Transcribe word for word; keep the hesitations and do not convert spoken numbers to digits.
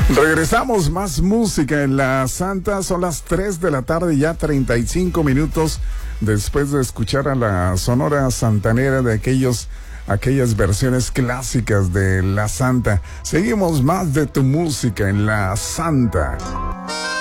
Regresamos, más música en la Santa. Son las tres de la tarde, ya treinta y cinco minutos después de escuchar a la Sonora Santanera de aquellos, aquellas versiones clásicas de la Santa. Seguimos más de tu música en la Santa.